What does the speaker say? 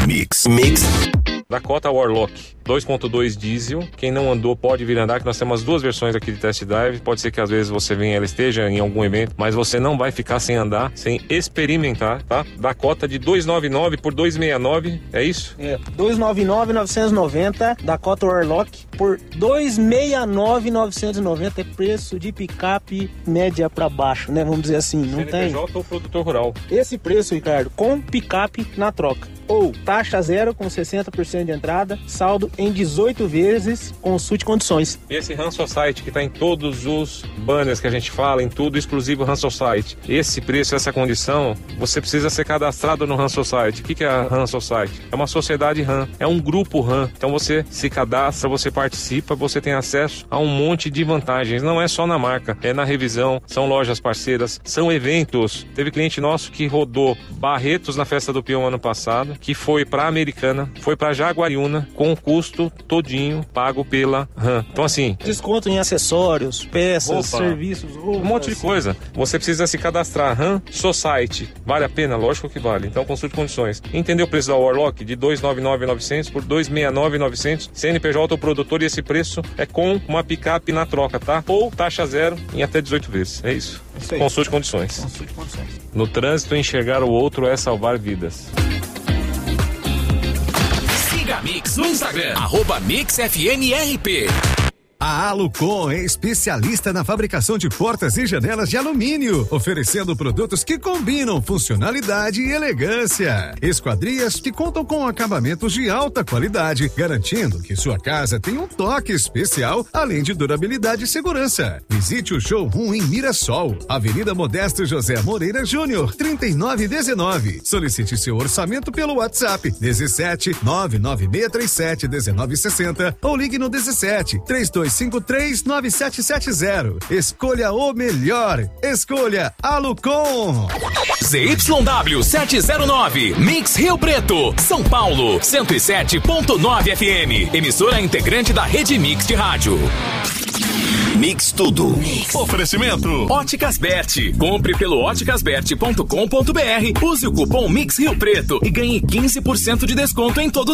Mix. Dakota Warlock 2.2 diesel. Quem não andou pode vir andar, que nós temos duas versões aqui de test drive. Pode ser que às vezes você venha, ela esteja em algum evento, mas você não vai ficar sem andar, sem experimentar, tá? Dakota de 299 por 269, é isso? 299.990 Dakota Warlock por 269.990 é preço de picape média para baixo, né? Vamos dizer assim, não tem. CNPJ ou produtor rural. Esse preço, Ricardo, com picape na troca. Ou taxa zero com 60% de entrada, saldo em 18 vezes, consulte condições. E esse RAM Society que está em todos os banners que a gente fala, em tudo exclusivo RAM Society. Esse preço, essa condição, você precisa ser cadastrado no RAM Society. O que é a RAM Society? É uma sociedade RAM, é um grupo RAM. Então você se cadastra, você participa, você tem acesso a um monte de vantagens. Não é só na marca, é na revisão, são lojas parceiras, são eventos. Teve cliente nosso que rodou Barretos na Festa do Peão ano passado, que foi para Americana, foi para Jaguariúna, com o custo todinho pago pela RAM. Então assim, desconto em acessórios, peças, serviços, roupas, um monte de coisa. Você precisa se cadastrar. RAM Society, vale a pena? Lógico que vale. Então consulte condições. Entendeu o preço da Warlock? De 299.900 por 269.900, CNPJ ou produtor, e esse preço é com uma picape na troca, tá? Ou taxa zero em até 18 vezes. É isso. Isso aí. Consulte condições. No trânsito, enxergar o outro é salvar vidas. Siga a Mix no Instagram, @MixFMRP. A Alucon é especialista na fabricação de portas e janelas de alumínio, oferecendo produtos que combinam funcionalidade e elegância. Esquadrias que contam com acabamentos de alta qualidade, garantindo que sua casa tenha um toque especial, além de durabilidade e segurança. Visite o showroom em Mirassol, Avenida Modesto José Moreira Júnior, 3919. Solicite seu orçamento pelo WhatsApp 17 99637 1960 ou ligue no 17 32539770. Escolha o melhor. Escolha Alucon. ZYW 709, Mix Rio Preto, São Paulo, 107.9 FM. Emissora integrante da Rede Mix de Rádio. Mix tudo. Oferecimento Óticas Berti. Compre pelo óticasberti.com.br. Use o cupom Mix Rio Preto e ganhe 15% de desconto em todos